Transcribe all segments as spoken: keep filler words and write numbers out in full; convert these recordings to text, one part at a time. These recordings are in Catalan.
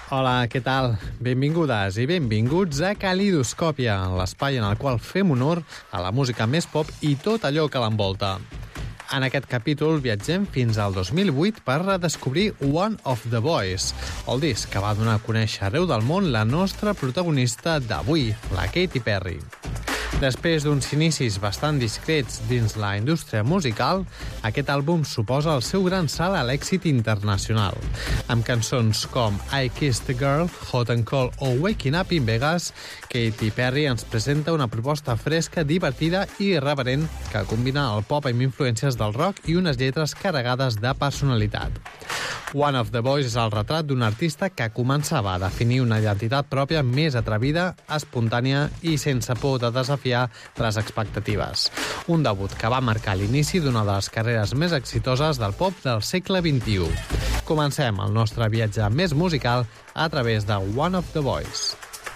Hola, què tal? Benvingudes i benvinguts a Calidoscòpia, l'espai en el qual fem honor a la música més pop i tot allò que l'envolta. En aquest capítol viatgem fins al dos mil vuit per redescobrir One of the Boys, el disc que va donar a conèixer arreu del món la nostra protagonista d'avui, la Katy Perry. Després d'uns inicis bastant discrets dins la indústria musical, aquest àlbum suposa el seu gran salt a l'èxit internacional. Amb cançons com I Kissed a Girl, Hot and Cold o Waking Up in Vegas, Katy Perry ens presenta una proposta fresca, divertida i irreverent que combina el pop amb influències del rock i unes lletres carregades de personalitat. One of the Boys és el retrat d'un artista que començava a definir una identitat pròpia més atrevida, espontània i sense por de desafiar les expectatives. Un debut que va marcar l'inici d'una de les carreres més exitoses del pop del segle vint-i-u. Comencem el nostre viatge més musical a través de One of the Boys.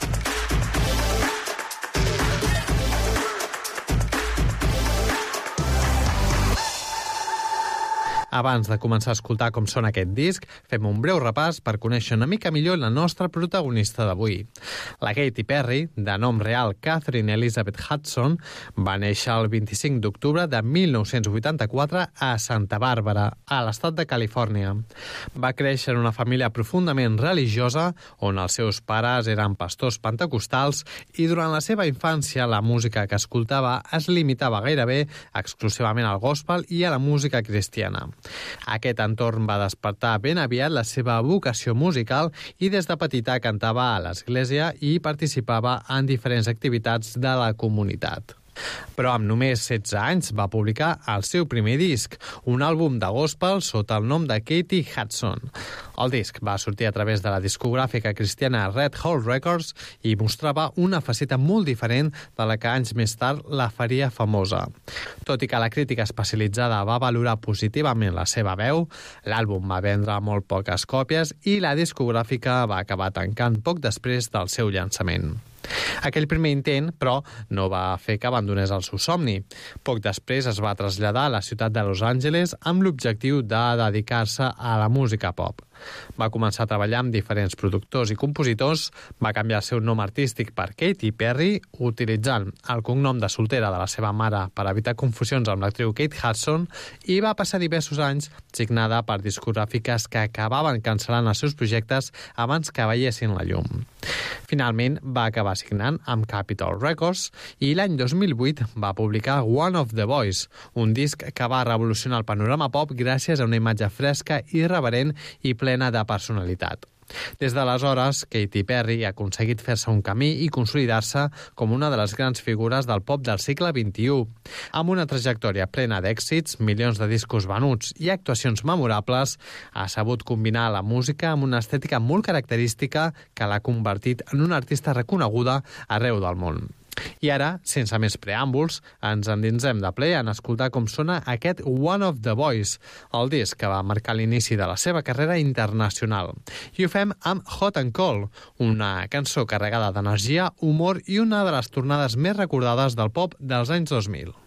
Abans de començar a escoltar com sona aquest disc, fem un breu repàs per conèixer una mica millor la nostra protagonista d'avui. La Katy Perry, de nom real Catherine Elizabeth Hudson, va néixer el vint-i-cinc d'octubre de mil nou-cents vuitanta-quatre a Santa Bàrbara, a l'estat de Califòrnia. Va créixer en una família profundament religiosa, on els seus pares eren pastors pentecostals i durant la seva infància la música que escoltava es limitava gairebé exclusivament al gospel i a la música cristiana. Aquest entorn va despertar ben aviat la seva vocació musical i des de petita cantava a l'església i participava en diferents activitats de la comunitat. Però amb només setze anys va publicar el seu primer disc, un àlbum de gospel sota el nom de Katy Hudson. El disc va sortir a través de la discogràfica cristiana Red Hole Records i mostrava una faceta molt diferent de la que anys més tard la faria famosa. Tot i que la crítica especialitzada va valorar positivament la seva veu, l'àlbum va vendre molt poques còpies i la discogràfica va acabar tancant poc després del seu llançament. Aquell primer intent, però, no va fer que abandonés el seu somni. Poc després es va traslladar a la ciutat de Los Angeles amb l'objectiu de dedicar-se a la música pop. Va començar a treballar amb diferents productors i compositors, va canviar el seu nom artístic per Katy Perry, utilitzant el cognom de soltera de la seva mare per evitar confusions amb l'actriu Kate Hudson, i va passar diversos anys signada per discogràfiques que acabaven cancel·lant els seus projectes abans que veiessin la llum. Finalment va acabar signant amb Capitol Records i l'any dos mil vuit va publicar One of the Boys, un disc que va revolucionar el panorama pop gràcies a una imatge fresca, irreverent i plena de personalitat. Des d'aleshores, Katy Perry ha aconseguit fer-se un camí i consolidar-se com una de les grans figures del pop del segle vint-i-u. Amb una trajectòria plena d'èxits, milions de discos venuts i actuacions memorables, ha sabut combinar la música amb una estètica molt característica que l'ha convertit en una artista reconeguda arreu del món. I ara, sense més preàmbuls, ens endinsem de ple en escoltar com sona aquest One of the Boys, el disc que va marcar l'inici de la seva carrera internacional. I ho fem amb Hot and Cold, una cançó carregada d'energia, humor i una de les tornades més recordades del pop dels anys dos mil.